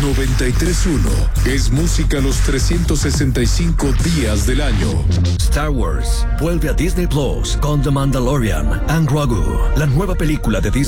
93.1 es música los 365 días del año. Star Wars vuelve a Disney Plus con The Mandalorian and Grogu, la nueva película de Disney